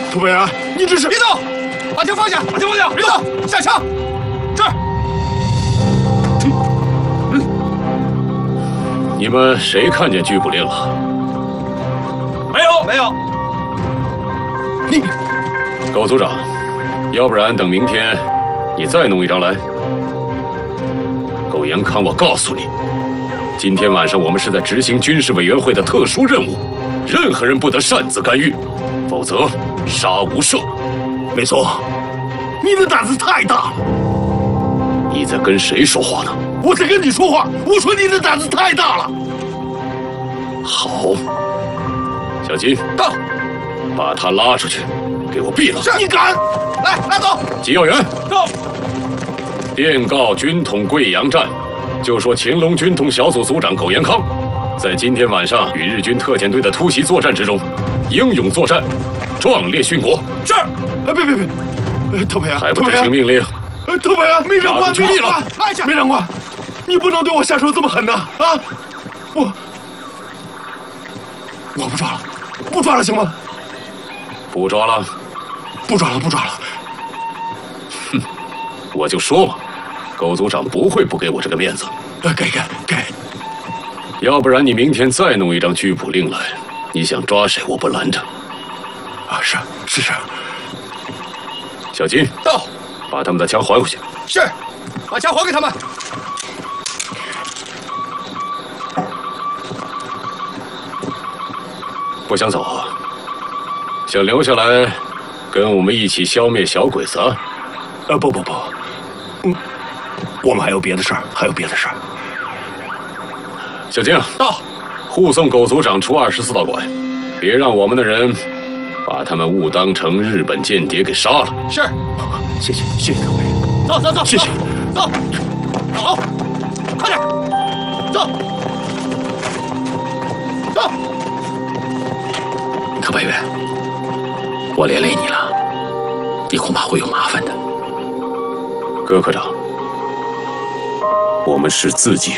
涂北安，你这是别动！把枪放下！把枪放下！别动！下枪！这儿。 你们谁看见拘捕令了？ 没有，没有。 你， 苟组长，要不然等明天你再弄一张来。苟延康，我告诉你，今天晚上我们是在执行军事委员会的特殊任务，任何人不得擅自干预，否则杀无赦。 没错，你的胆子太大了。 你在跟谁说话呢？ 我在跟你说话。我说你的胆子太大了。 好，小金到， 把他拉出去，给我毙了！ 你敢？ 来，拉走！ 急要员到。 电告军统贵阳站，就说秦龙军统小组组长苟延康，在今天晚上与日军特遣队的突袭作战之中，英勇作战，壮烈殉国。 是。别，涂北安， 还不执行命令？ 涂北安，梅长官， 注意了！ 梅长官，你不能对我下手这么狠呐！啊，我不抓了，不抓了，行吗？ 不抓了， 不抓了。 哼，我就说嘛，苟组长不会不给我这个面子。 给。 要不然你明天再弄一张拘捕令来，你想抓谁我不拦着。 啊，是。 小金到， 把他们的枪还回去。 是，把枪还给他们。 不想走啊？想留下来，跟我们一起消灭小鬼子啊？ 不，我们还有别的事儿， 小金到， 护送苟组长出24道馆，别让我们的人把他们误当成日本间谍给杀了。 是， 谢谢各位。 走， 谢谢。 走，快点，走。 特派员，我连累你了，你恐怕会有麻烦的。 葛科长，我们是自己